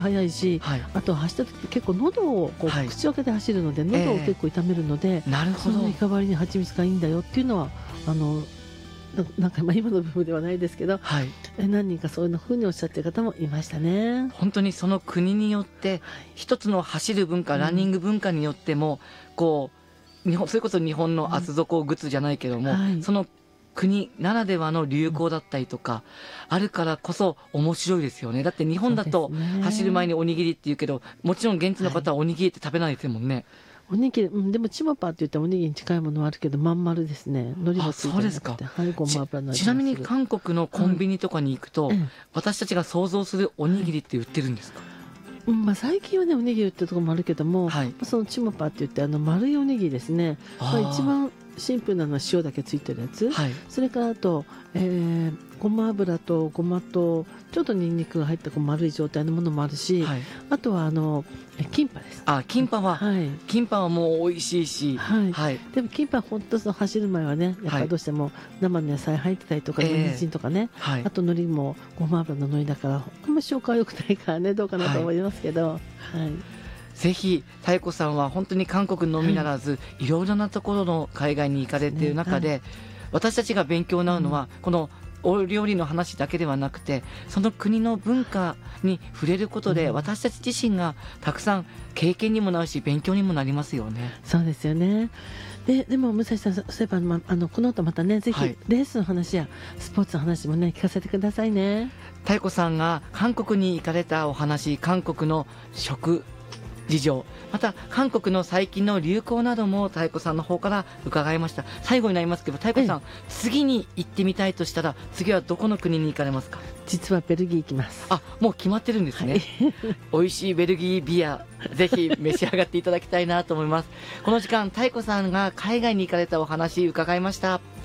速いし、 はい、 あと走った時って結構喉をこう、 はい、 口を開けて走るので喉を結構痛めるので、 なるほど。 その代わりに蜂蜜がいいんだよっていうのはなんか今の部分ではないですけど、 はい、 何人かそういうふうにおっしゃってる方もいましたね。 本当にその国によって一つの走る文化、ランニング文化によってもこうそれこそ日本の厚底靴じゃないけども、その国ならではの流行だったりとかあるからこそ面白いですよね。だって日本だと走る前におにぎりって言うけど、もちろん現地の方はおにぎりって食べないですもんね。 おにぎり、でもチモパーって言ったらおにぎりに近いものはあるけどまん丸ですね。海苔もついてなくて。 そうですか。 はい、ごま油の味がする。 ちなみに韓国のコンビニとかに行くと、私たちが想像するおにぎりって売ってるんですか？ 最近はねおにぎり売ってるところもあるけども、そのチモパーって言って丸いおにぎりですね。一番シンプルなのは塩だけついてるやつ、それからあと、ごま油とごまとちょっとニンニクが入ったこう丸い状態のものもあるし、あとはキンパです。 キンパはもう美味しいし、 でもキンパは本当走る前はねやっぱりどうしても生の野菜入ってたりとか、人参とかね、あと海苔もごま油の海苔だからあんまり消化は良くないからねどうかなと思いますけど、 ぜひ妙子さんは本当に韓国のみならず、いろいろなところの海外に行かれている中で、私たちが勉強になるのは、このお料理の話だけではなくてその国の文化に触れることで、私たち自身がたくさん経験にもなるし勉強にもなりますよね。 そうですよね。でも武蔵さん、そういえば、この後またねぜひレースの話やスポーツの話もね聞かせてくださいね。 妙子さんが韓国に行かれたお話、韓国の食事情、また韓国の最近の流行なども妙子さんの方から伺いました。最後になりますけど妙子さん、次に行ってみたいとしたら次はどこの国に行かれますか？ 実はベルギー行きます。 もう決まってるんですね。美味しいベルギービアぜひ召し上がっていただきたいなと思います。この時間妙子さんが海外に行かれたお話伺いました。